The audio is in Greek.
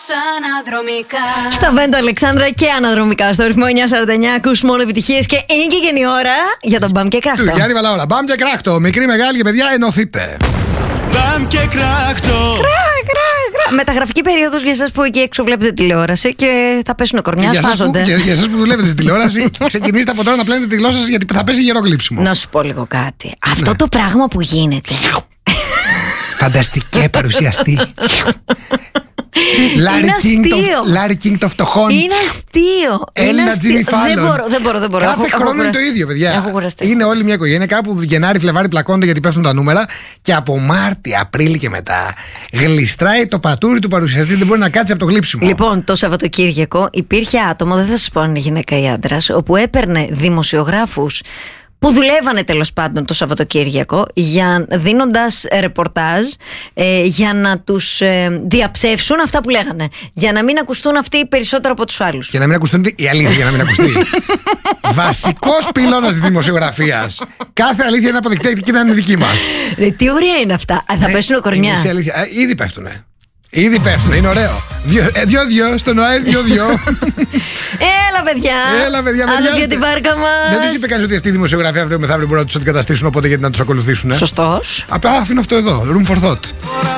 Στα Βέντο Αλεξάνδρα και αναδρομικά στο ρυθμό 949 ακούς μόνο επιτυχίες και είναι και η ώρα για τον Μπαμ και Κράχτο. Του Γιάννη Βαλαώρα. Μπαμ και Κράχτο. Μικρή, μεγάλη και παιδιά, ενωθείτε. Μπαμ και Κράχτο. Μεταγραφική περίοδος για εσάς που εκεί έξω βλέπετε τηλεόραση και θα πέσουν κορμιά, σφάζονται. Για εσάς που δουλεύετε στην τηλεόραση, ξεκινήστε από τώρα να πλένετε τη γλώσσα σας γιατί θα πέσει γερό γλύψιμο. Να σου πω λίγο κάτι. Αυτό το πράγμα που γίνεται. Φανταστική παρουσιαστή. Λάρι Κίνγκ των φτωχών. Είναι αστείο. Έλληνα Τζίμι Φάλλον. Δεν μπορώ. Κάθε χρόνο είναι το ίδιο, παιδιά. Είναι όλη μια οικογένεια. Κάπου Γενάρη, Φλεβάρη πλακώνται γιατί πέφτουν τα νούμερα. Και από Μάρτι, Απρίλη και μετά γλιστράει το πατούρι του παρουσιαστή. Δεν μπορεί να κάτσει από το γλύψιμο. Λοιπόν, το Σαββατοκύριακο υπήρχε άτομο, δεν θα σας πω αν είναι γυναίκα ή άντρας, όπου έπαιρνε δημοσιογράφους που δουλεύανε τέλος πάντων το Σαββατοκύριακο δίνοντας ρεπορτάζ για να τους διαψεύσουν αυτά που λέγανε. Για να μην ακουστούν αυτοί περισσότερο από τους άλλους. Για να μην ακουστούν η αλήθεια, για να μην ακουστεί. Βασικός πυλώνας της δημοσιογραφίας. Κάθε αλήθεια είναι αποδεικτή και να είναι δική μας. Τι ωραία είναι αυτά. Θα πέσουν κορμιά. Ήδη πέφτουνε. Είναι ωραίο. Δυο, στον ΟΑΕ 2-2. Έλα παιδιά, άλλος για την βάρκα μας. Δεν τους είπε κανείς ότι αυτή η δημοσιογραφία αύριο μεθαύριο μπορεί να τους αντικαταστήσουν, οπότε γιατί να τους ακολουθήσουν. Σωστός. Απλά αφήνω αυτό εδώ, room for thought.